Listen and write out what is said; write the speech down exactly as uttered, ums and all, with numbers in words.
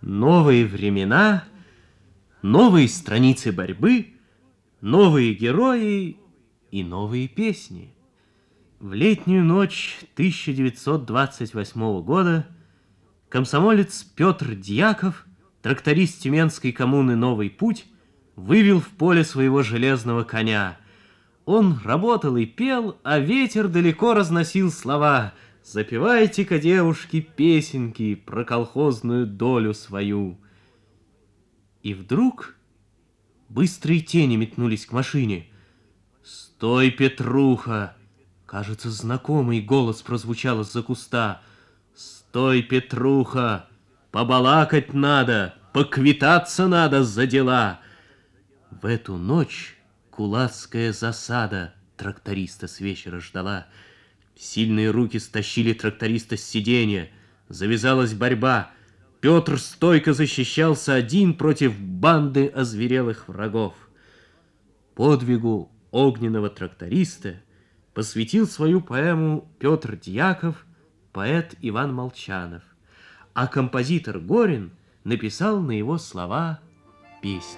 Новые времена, новые страницы борьбы, новые герои и новые песни. В летнюю ночь тысяча девятьсот двадцать восьмого года комсомолец Петр Дьяков, тракторист Тюменской коммуны «Новый путь», вывел в поле своего железного коня. Он работал и пел, а ветер далеко разносил слова: «Запевайте-ка, девушки, песенки про колхозную долю свою». И вдруг быстрые тени метнулись к машине. «Стой, Петруха!» Кажется, знакомый голос прозвучал из-за куста. «Стой, Петруха! Побалакать надо, поквитаться надо за дела!» В эту ночь кулацкая засада тракториста с вечера ждала. Сильные руки стащили тракториста с сиденья. Завязалась борьба. Петр стойко защищался один против банды озверелых врагов. Подвигу огненного тракториста посвятил свою поэму Петр Дьяков, поэт Иван Молчанов, а композитор Горин написал на его слова песню.